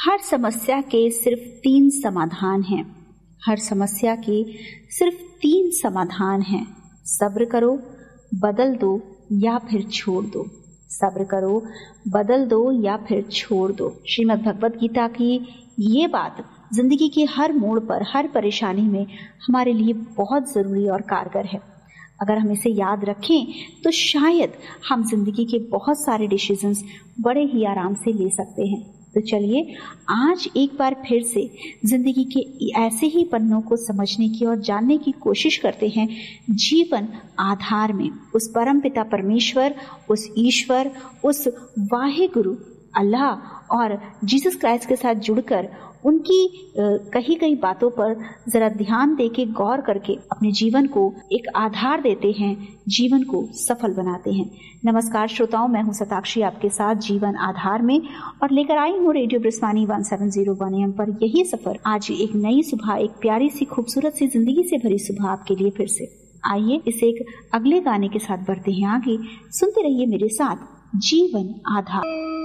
हर समस्या के सिर्फ 3 समाधान हैं। हर समस्या के सिर्फ 3 समाधान हैं। सब्र करो, बदल दो या फिर छोड़ दो। सब्र करो, बदल दो या फिर छोड़ दो। श्रीमद् भगवत गीता की ये बात जिंदगी के हर मोड़ पर, हर परेशानी में हमारे लिए बहुत जरूरी और कारगर है। अगर हम इसे याद रखें तो शायद हम जिंदगी के बहुत सारे डिसीजंस बड़े ही आराम से ले सकते हैं। तो चलिए आज एक बार फिर से जिंदगी के ऐसे ही पन्नों को समझने की और जानने की कोशिश करते हैं जीवन आधार में। उस परम पिता परमेश्वर, उस ईश्वर, उस वाहे गुरु अल्लाह और जीसस क्राइस्ट के साथ जुड़कर उनकी कही गई बातों पर जरा ध्यान देके गौर करके अपने जीवन को एक आधार देते हैं, जीवन को सफल बनाते हैं। नमस्कार श्रोताओं, मैं हूं सताक्षी आपके साथ जीवन आधार में और लेकर आई हूं रेडियो ब्रिस्वानी 1701 AM पर यही सफर। आज एक नई सुबह, एक प्यारी सी खूबसूरत सी जिंदगी से भरी सुबह आपके लिए फिर से। आइए इसे एक अगले गाने के साथ बढ़ते हैं आगे। सुनते रहिए मेरे साथ जीवन आधार।